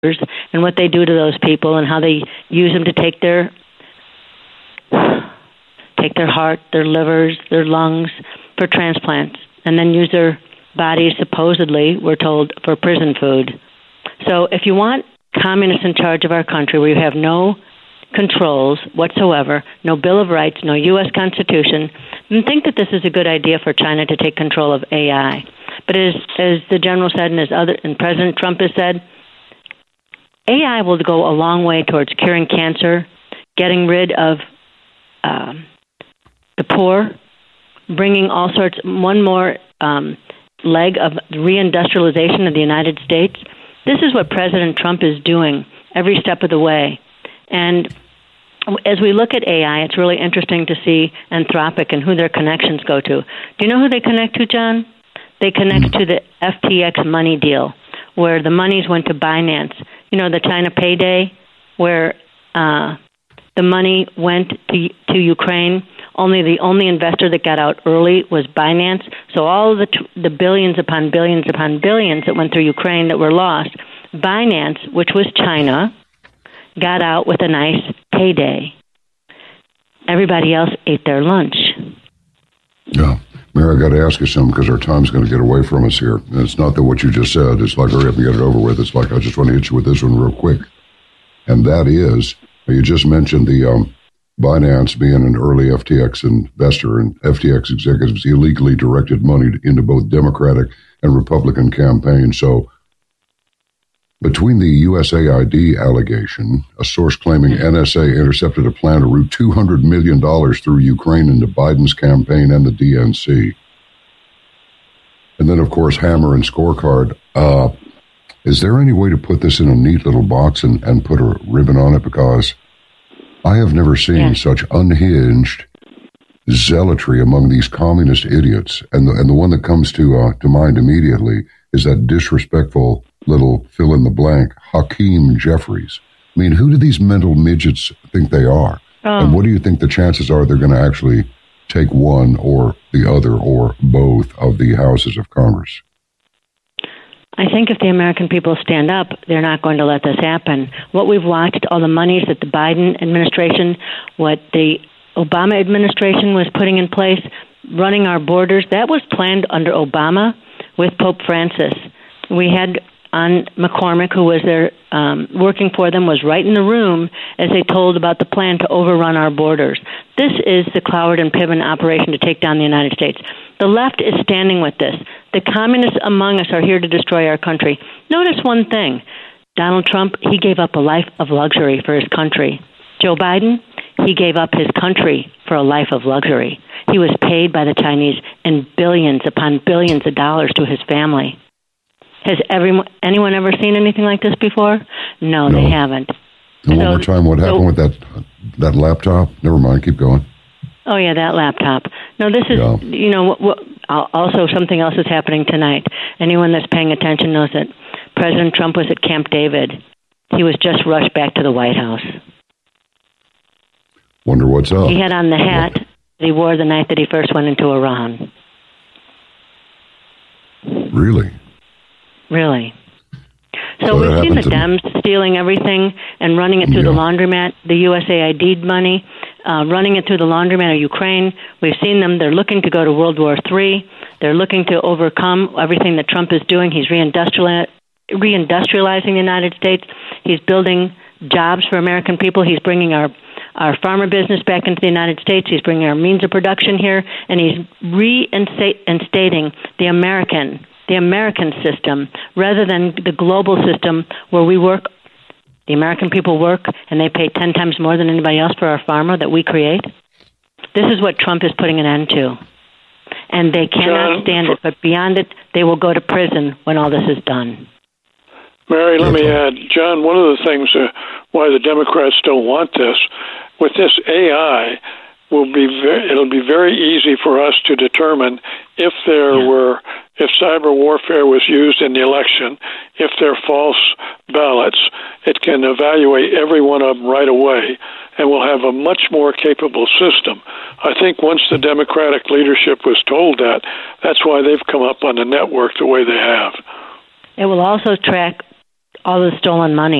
and what they do to those people and how they use them to take their heart, their livers, their lungs for transplants, and then use their bodies, supposedly, we're told, for prison food. So if you want communists in charge of our country where you have no controls whatsoever, no Bill of Rights, no U.S. Constitution, then think that this is a good idea for China to take control of AI. But as the general said and President Trump has said, AI will go a long way towards curing cancer, getting rid of the poor, bringing all sorts, one more leg of reindustrialization of the United States. This is what President Trump is doing every step of the way. And as we look at AI, it's really interesting to see Anthropic and who their connections go to. Do you know who they connect to, John? They connect to the FTX money deal, where the monies went to Binance. You know, the China payday, where the money went to Ukraine. The only investor that got out early was Binance. So all the billions upon billions upon billions that went through Ukraine that were lost, Binance, which was China, got out with a nice payday. Everybody else ate their lunch. Yeah. Mary, I got to ask you something because our time's going to get away from us here. And it's not that what you just said. It's like, hurry up and get it over with. It's like, I just want to hit you with this one real quick. And that is, you just mentioned the Binance being an early FTX investor, and FTX executives illegally directed money into both Democratic and Republican campaigns. So between the USAID allegation, a source claiming NSA intercepted a plan to route $200 million through Ukraine into Biden's campaign and the DNC. And then, of course, Hammer and Scorecard. Is there any way to put this in a neat little box and put a ribbon on it? Because I have never seen such unhinged zealotry among these communist idiots. And the one that comes to mind immediately is that disrespectful little fill-in-the-blank, Hakeem Jeffries. I mean, who do these mental midgets think they are? And what do you think the chances are they're going to actually take one or the other or both of the houses of Congress? I think if the American people stand up, they're not going to let this happen. What we've watched, all the monies that the Biden administration, what the Obama administration was putting in place, running our borders, that was planned under Obama with Pope Francis. We had on McCormick, who was there working for them, was right in the room as they told about the plan to overrun our borders. This is the Cloward and Piven operation to take down the United States. The left is standing with this. The communists among us are here to destroy our country. Notice one thing. Donald Trump, he gave up a life of luxury for his country. Joe Biden, he gave up his country for a life of luxury. He was paid by the Chinese in billions upon billions of dollars to his family. Has anyone ever seen anything like this before? No, they haven't. And one more time, what happened with that laptop? Never mind, keep going. Oh, yeah, that laptop. No, this is, also something else is happening tonight. Anyone that's paying attention knows that President Trump was at Camp David. He was just rushed back to the White House. Wonder what's up. He had on the hat that he wore the night that he first went into Iran. Really? Really. So we've seen the Dems stealing everything and running it through the laundromat, the USAID money, running it through the laundromat of Ukraine. We've seen them. They're looking to go to World War III. They're looking to overcome everything that Trump is doing. He's reindustrializing the United States. He's building jobs for American people. He's bringing our farmer business back into the United States. He's bringing our means of production here, and he's reinstating the American system rather than the global system where we work, the American people work, and they pay 10 times more than anybody else for our farmer that we create. This is what Trump is putting an end to. And they cannot stand it, but beyond it, they will go to prison when all this is done. Mary, let me add, John, one of the things why the Democrats don't want this, with this AI, it'll be very easy for us to determine if if cyber warfare was used in the election, if they're false ballots. It can evaluate every one of them right away, and we'll have a much more capable system. I think once the Democratic leadership was told that, that's why they've come up on the network the way they have. It will also track all the stolen money.